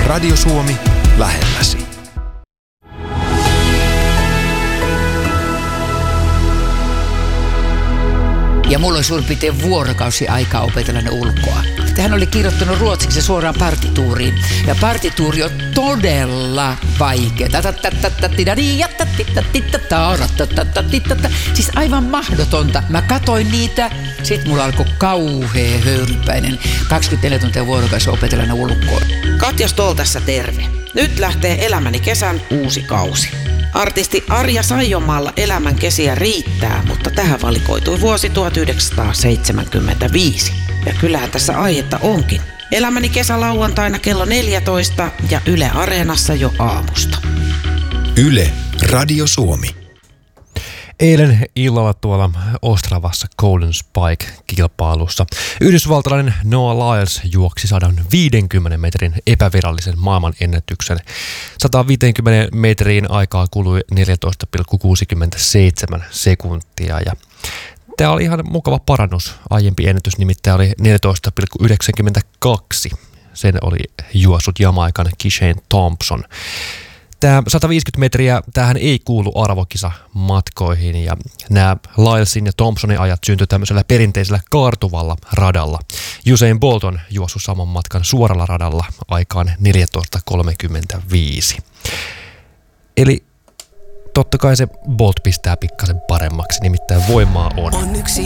Radio Suomi lähelläsi. Ja mulla oli suurin piirtein vuorokausi aikaa opetella ne ulkoa. Hän oli kirjoittanut ruotsiksi suoraan partituuriin. Ja partituuri on todella vaikea. Siis aivan mahdotonta. Mä katoin niitä, sit mulla alkoi kauhea höyrypäinen. 24 tuntia vuorokausi opetella ne ulkoa. Katja Stoll tässä terve. Nyt lähtee Elämäni kesän uusi kausi. Artisti Arja Saijonmaalla elämän kesiä riittää, mutta tähän valikoitui vuosi 1975. Ja kyllähän tässä aihetta onkin. Elämäni kesä lauantaina kello 14 ja Yle Areenassa jo aamusta. Yle Radio Suomi. Eilen illalla tuolla Ostravassa Golden Spike-kilpailussa yhdysvaltalainen Noah Lyles juoksi 150 metrin epävirallisen maailmanennätyksen. 150 metriin aikaa kului 14,67 sekuntia ja tämä oli ihan mukava parannus. Aiempi ennätys nimittäin oli 14,92. Sen oli juossut Jamaikan Kishane Thompson. Tämä 150 metriä, tämähän ei kuulu arvokisa-matkoihin ja nämä Lylesin ja Thompsonin ajat syntyi tämmöisellä perinteisellä kaartuvalla radalla. Usain Bolt on juossut saman matkan suoralla radalla aikaan 14.35. Eli totta kai se Bolt pistää pikkasen paremmaksi, nimittäin voimaa on. On yksi